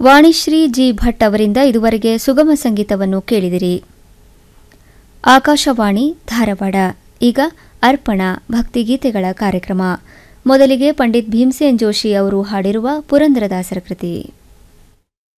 Vanishree G Bhat ಅವರಿಂದ ಇದುವರೆಗೆ ಸುಗಮ ಸಂಗೀತವನ್ನು ಕೇಳಿದಿರಿ. ಆಕಾಶವಾಣಿ ಧಾರವಾಡ. ಈಗ ಅರ್ಪಣಾ ಭಕ್ತಿಗೀತೆಗಳ ಕಾರ್ಯಕ್ರಮ. ಮೊದಲಿಗೆ ಪಂಡಿತ್ ಭೀಮಸೇನ್ ಜೋಶಿ ಅವರು ಹಾಡಿರುವ ಪುರಂದರದಾಸರ ಕೃತಿ.